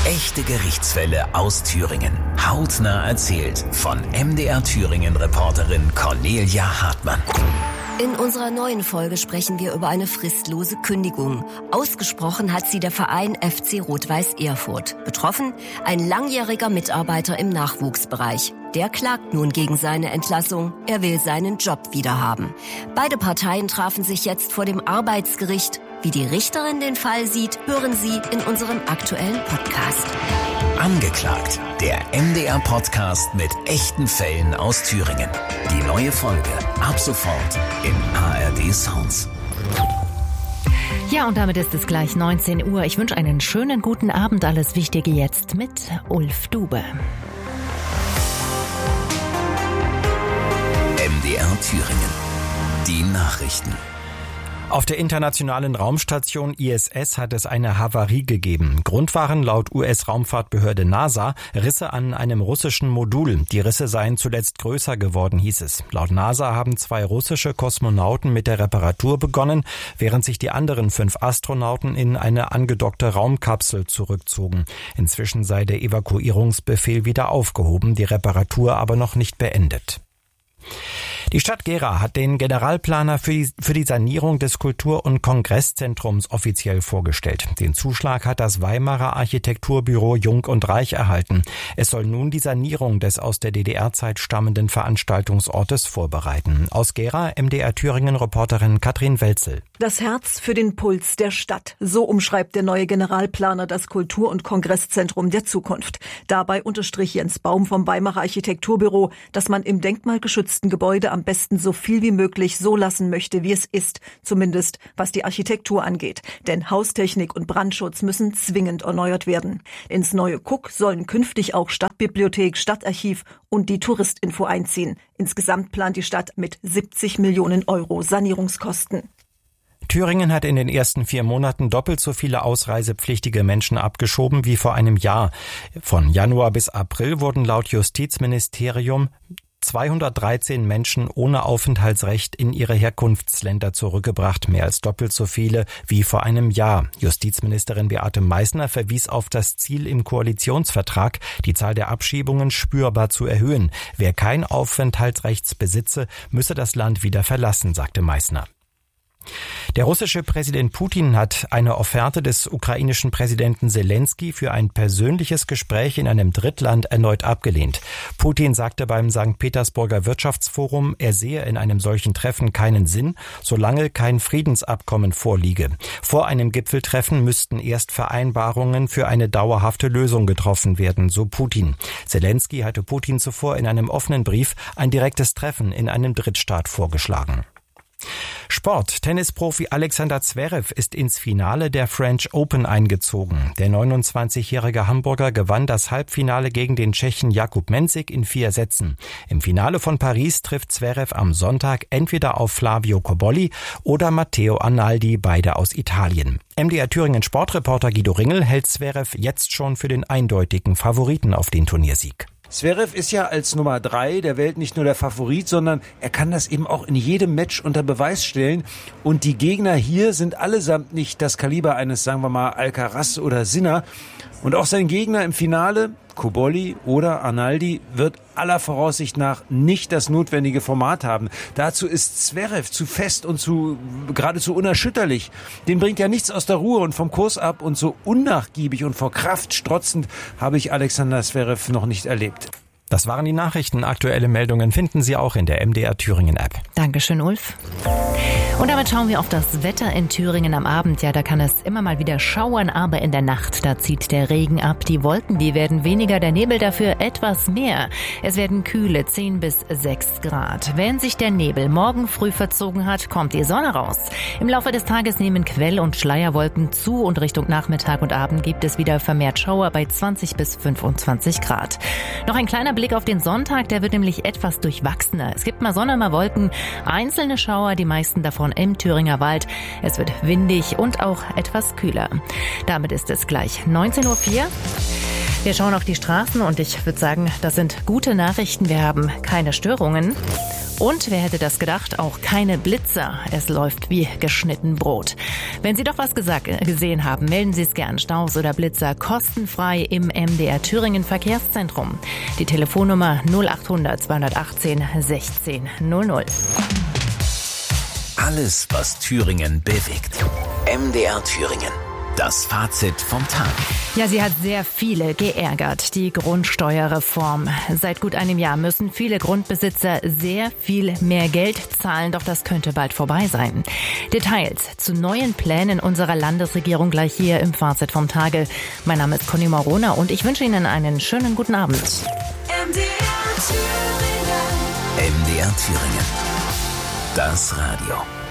Echte Gerichtsfälle aus Thüringen. Hautnah erzählt von MDR Thüringen-Reporterin Cornelia Hartmann. In unserer neuen Folge sprechen wir über eine fristlose Kündigung. Ausgesprochen hat sie der Verein FC Rot-Weiß Erfurt. Betroffen ein langjähriger Mitarbeiter im Nachwuchsbereich. Der klagt nun gegen seine Entlassung. Er will seinen Job wiederhaben. Beide Parteien trafen sich jetzt vor dem Arbeitsgericht. Wie die Richterin den Fall sieht, hören Sie in unserem aktuellen Podcast. Angeklagt, der MDR-Podcast mit echten Fällen aus Thüringen. Die neue Folge ab sofort im ARD Sounds. Ja, und damit ist es gleich 19 Uhr. Ich wünsche einen schönen guten Abend. Alles Wichtige jetzt mit Ulf Dube. MDR Thüringen. Die Nachrichten. Auf der internationalen Raumstation ISS hat es eine Havarie gegeben. Grund waren laut US-Raumfahrtbehörde NASA Risse an einem russischen Modul. Die Risse seien zuletzt größer geworden, hieß es. Laut NASA haben 2 russische Kosmonauten mit der Reparatur begonnen, während sich die anderen 5 Astronauten in eine angedockte Raumkapsel zurückzogen. Inzwischen sei der Evakuierungsbefehl wieder aufgehoben, die Reparatur aber noch nicht beendet. Die Stadt Gera hat den Generalplaner für die Sanierung des Kultur- und Kongresszentrums offiziell vorgestellt. Den Zuschlag hat das Weimarer Architekturbüro Jung und Reich erhalten. Es soll nun die Sanierung des aus der DDR-Zeit stammenden Veranstaltungsortes vorbereiten. Aus Gera, MDR Thüringen-Reporterin Katrin Welzel. Das Herz für den Puls der Stadt. So umschreibt der neue Generalplaner das Kultur- und Kongresszentrum der Zukunft. Dabei unterstrich Jens Baum vom Weimarer Architekturbüro, dass man im denkmalgeschützten Gebäude am besten so viel wie möglich so lassen möchte, wie es ist, zumindest was die Architektur angeht. Denn Haustechnik und Brandschutz müssen zwingend erneuert werden. Ins neue KUK sollen künftig auch Stadtbibliothek, Stadtarchiv und die Touristinfo einziehen. Insgesamt plant die Stadt mit 70 Millionen Euro Sanierungskosten. Thüringen hat in den ersten 4 Monaten doppelt so viele ausreisepflichtige Menschen abgeschoben wie vor einem Jahr. Von Januar bis April wurden laut Justizministerium 213 Menschen ohne Aufenthaltsrecht in ihre Herkunftsländer zurückgebracht, mehr als doppelt so viele wie vor einem Jahr. Justizministerin Beate Meißner verwies auf das Ziel im Koalitionsvertrag, die Zahl der Abschiebungen spürbar zu erhöhen. Wer kein Aufenthaltsrecht besitze, müsse das Land wieder verlassen, sagte Meißner. Der russische Präsident Putin hat eine Offerte des ukrainischen Präsidenten Selenskyj für ein persönliches Gespräch in einem Drittland erneut abgelehnt. Putin sagte beim St. Petersburger Wirtschaftsforum, er sehe in einem solchen Treffen keinen Sinn, solange kein Friedensabkommen vorliege. Vor einem Gipfeltreffen müssten erst Vereinbarungen für eine dauerhafte Lösung getroffen werden, so Putin. Selenskyj hatte Putin zuvor in einem offenen Brief ein direktes Treffen in einem Drittstaat vorgeschlagen. Sport. Tennisprofi Alexander Zverev ist ins Finale der French Open eingezogen. Der 29-jährige Hamburger gewann das Halbfinale gegen den Tschechen Jakub Mensik in 4 Sätzen. Im Finale von Paris trifft Zverev am Sonntag entweder auf Flavio Cobolli oder Matteo Arnaldi, beide aus Italien. MDR Thüringen Sportreporter Guido Ringel hält Zverev jetzt schon für den eindeutigen Favoriten auf den Turniersieg. Zverev ist ja als Nummer 3 der Welt nicht nur der Favorit, sondern er kann das eben auch in jedem Match unter Beweis stellen. Und die Gegner hier sind allesamt nicht das Kaliber eines, sagen wir mal, Alcaraz oder Sinner. Und auch sein Gegner im Finale, Cobolli oder Arnaldi, wird aller Voraussicht nach nicht das notwendige Format haben. Dazu ist Zverev zu fest und geradezu unerschütterlich. Den bringt ja nichts aus der Ruhe und vom Kurs ab, und so unnachgiebig und vor Kraft strotzend habe ich Alexander Zverev noch nicht erlebt. Das waren die Nachrichten. Aktuelle Meldungen finden Sie auch in der MDR Thüringen App. Dankeschön, Ulf. Und damit schauen wir auf das Wetter in Thüringen am Abend. Ja, da kann es immer mal wieder schauern, aber in der Nacht, da zieht der Regen ab. Die Wolken, die werden weniger, der Nebel dafür etwas mehr. Es werden kühle 10 bis 6 Grad. Wenn sich der Nebel morgen früh verzogen hat, kommt die Sonne raus. Im Laufe des Tages nehmen Quell- und Schleierwolken zu und Richtung Nachmittag und Abend gibt es wieder vermehrt Schauer bei 20 bis 25 Grad. Noch ein kleiner Blick auf den Sonntag, der wird nämlich etwas durchwachsener. Es gibt mal Sonne, mal Wolken, einzelne Schauer, die meisten davon im Thüringer Wald. Es wird windig und auch etwas kühler. Damit ist es gleich 19:04 Uhr. Wir schauen auf die Straßen und ich würde sagen, das sind gute Nachrichten. Wir haben keine Störungen. Und wer hätte das gedacht, auch keine Blitzer. Es läuft wie geschnitten Brot. Wenn Sie doch was gesehen haben, melden Sie es gern. Staus oder Blitzer kostenfrei im MDR Thüringen Verkehrszentrum. Die Telefonnummer 0800 218 16 00. Alles, was Thüringen bewegt. MDR Thüringen. Das Fazit vom Tag. Ja, sie hat sehr viele geärgert, die Grundsteuerreform. Seit gut einem Jahr müssen viele Grundbesitzer sehr viel mehr Geld zahlen, doch das könnte bald vorbei sein. Details zu neuen Plänen unserer Landesregierung gleich hier im Fazit vom Tage. Mein Name ist Conny Morona und ich wünsche Ihnen einen schönen guten Abend. MDR Thüringen. Das Radio.